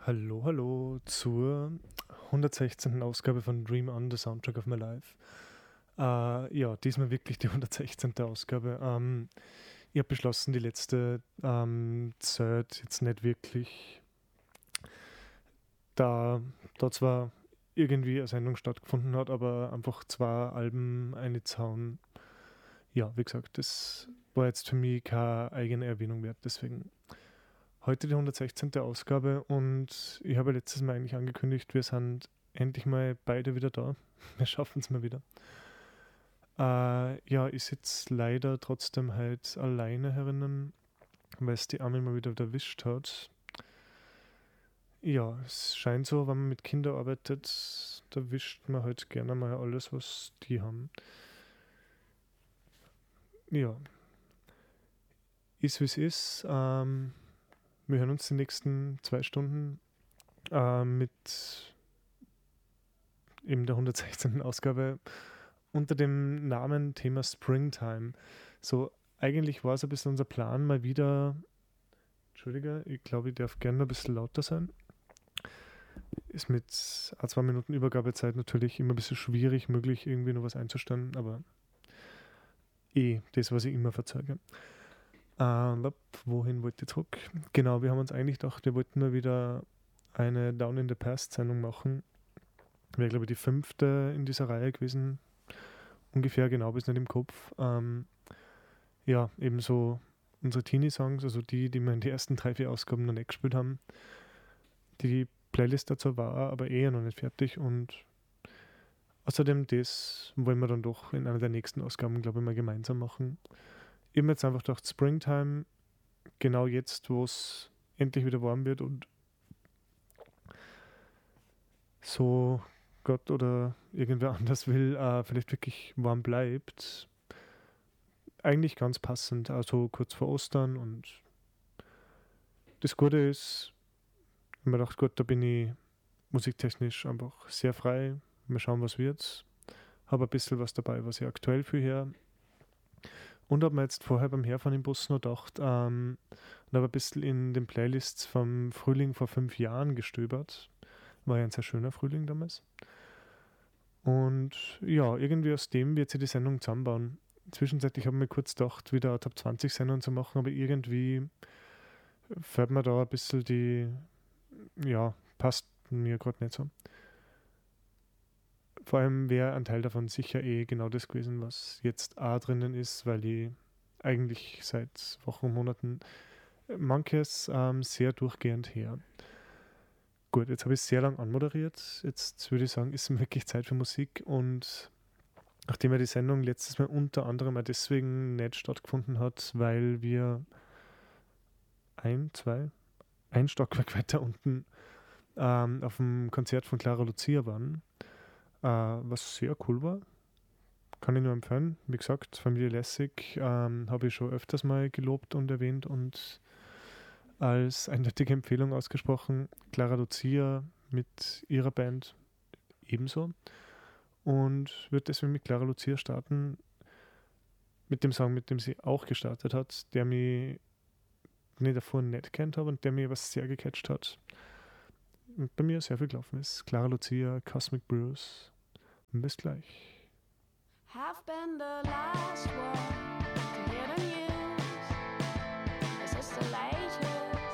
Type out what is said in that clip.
Hallo, hallo zur 116. Ausgabe von Dream On, the Soundtrack of My Life. Ja, diesmal wirklich die 116. Ausgabe. Ich habe beschlossen, die letzte Zeit jetzt nicht wirklich, da zwar irgendwie eine Sendung stattgefunden hat, aber einfach zwei Alben einzuhauen. Ja, wie gesagt, das war jetzt für mich keine eigene Erwähnung wert, deswegen heute die 116. Ausgabe und ich habe letztes Mal eigentlich angekündigt, wir sind endlich mal beide wieder da. Wir schaffen es mal wieder. Ja, ich sitze leider trotzdem halt alleine herinnen, weil es die Arme mal wieder erwischt hat. Ja, es scheint so, wenn man mit Kindern arbeitet, da wischt man halt gerne mal alles, was die haben. Ja, ist wie es ist. Wir hören uns die nächsten 2 Stunden mit eben der 116. Ausgabe unter dem Namen Thema Springtime. So, eigentlich war es ein bisschen unser Plan, mal wieder. Entschuldige, ich glaube, ich darf gerne ein bisschen lauter sein. Ist mit 2 Minuten Übergabezeit natürlich immer ein bisschen schwierig, möglich irgendwie noch was einzustellen, aber das, was ich immer verzeuge. Wohin wollte ich zurück? Genau, wir haben uns eigentlich gedacht, wir wollten nur wieder eine Down in the Past Sendung machen. Wäre, glaube ich, die 5. in dieser Reihe gewesen. Ungefähr, genau, bis nicht im Kopf. Ja, ebenso unsere Teenie-Songs, also die wir in den ersten 3, 4 Ausgaben noch nicht gespielt haben. Die Playlist dazu war aber eher noch nicht fertig und außerdem das wollen wir dann doch in einer der nächsten Ausgaben, glaube ich, mal gemeinsam machen. Ich habe mir jetzt einfach gedacht, Springtime, genau jetzt, wo es endlich wieder warm wird und so Gott oder irgendwer anders will, vielleicht wirklich warm bleibt. Eigentlich ganz passend, also kurz vor Ostern und das Gute ist, ich habe mir gedacht, gut, da bin ich musiktechnisch einfach sehr frei. Mal schauen, was wird. Habe ein bisschen was dabei, was ich aktuell für her. Und habe mir jetzt vorher beim Herfahren im Bus noch gedacht, und habe ein bisschen in den Playlists vom Frühling vor 5 Jahren gestöbert. War ja ein sehr schöner Frühling damals. Und ja, irgendwie aus dem wird sich die Sendung zusammenbauen. Zwischenzeitlich habe ich mir kurz gedacht, wieder eine Top 20 Sendung zu machen, aber irgendwie fällt mir da ein bisschen ja, passt mir gerade nicht so. Vor allem wäre ein Teil davon sicher genau das gewesen, was jetzt auch drinnen ist, weil ich eigentlich seit Wochen und Monaten manches sehr durchgehend her. Gut, jetzt habe ich sehr lang anmoderiert. Jetzt würde ich sagen, ist wirklich Zeit für Musik und nachdem ja die Sendung letztes Mal unter anderem auch deswegen nicht stattgefunden hat, weil wir ein Stockwerk weiter unten auf dem Konzert von Clara Lucia waren, was sehr cool war. Kann ich nur empfehlen. Wie gesagt, Familie Lässig habe ich schon öfters mal gelobt und erwähnt und als eindeutige Empfehlung ausgesprochen. Clara Lucia mit ihrer Band ebenso. Und wird deswegen mit Clara Lucia starten, mit dem Song, mit dem sie auch gestartet hat, den ich davor nicht kennt habe und der mir was sehr gecatcht hat. Und bei mir sehr viel gelaufen ist. Clara Lucia, Cosmic Bruise. Bis gleich. Have been the last one.